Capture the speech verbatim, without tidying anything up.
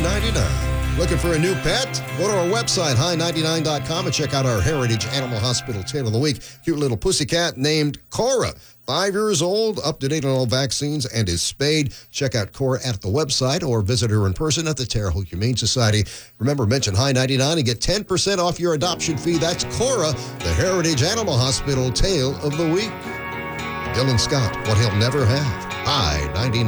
ninety-nine. Looking for a new pet? Go to our website, hi ninety-nine dot com, and check out our Heritage Animal Hospital Tale of the Week. Cute little pussycat named Cora. Five years old, up to date on all vaccines, and is spayed. Check out Cora at the website or visit her in person at the Terre Haute Humane Society. Remember, mention hi ninety-nine and get ten percent off your adoption fee. That's Cora, the Heritage Animal Hospital Tale of the Week. Dylan Scott, what he'll never have. hi ninety-nine.